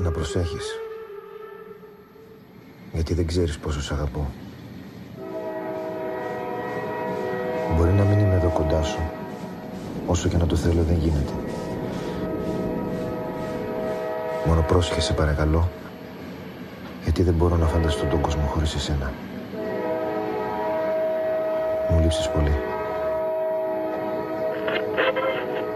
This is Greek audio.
Να προσέχεις. Γιατί δεν ξέρεις πόσο σ' αγαπώ. Μπορεί να μην είμαι εδώ κοντά σου. Όσο και να το θέλω δεν γίνεται. Μόνο πρόσχεσαι παρακαλώ. Γιατί δεν μπορώ να φανταστώ τον κόσμο χωρίς εσένα. Μου λείψεις πολύ.